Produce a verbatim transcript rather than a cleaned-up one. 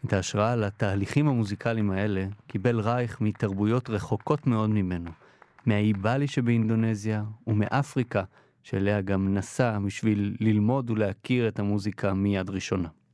את ההשראה לתהליכים המוזיקליים האלה קיבל רייך מתרבויות רחוקות מאוד ממנו, מהאי באלי שבאינדונזיה ומאפריקה, שאליה גם נסע בשביל ללמוד ולהכיר את המוזיקה מיד ראשונה.